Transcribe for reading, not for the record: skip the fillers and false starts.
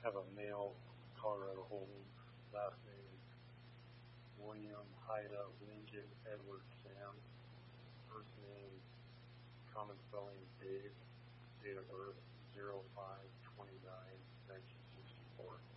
Have a male, Colorado Holdings, last name William Haida Lincoln Edward Sam, first name common spelling Dave, date of birth 05/29/1964.